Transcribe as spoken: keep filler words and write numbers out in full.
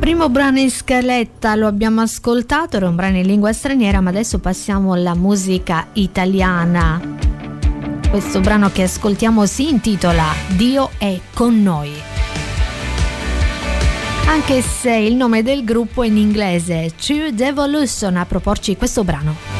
Primo brano in scaletta lo abbiamo ascoltato, era un brano in lingua straniera, ma adesso passiamo alla musica italiana. Questo brano che ascoltiamo si intitola Dio è con noi, anche se il nome del gruppo è in inglese, True Devolution, a proporci questo brano.